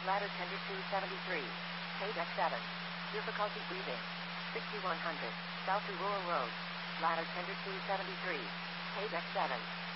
Ladder tender 273. Page X7. Difficulty breathing. 6100. South to Rural Road. Ladder tender 273. Page X7.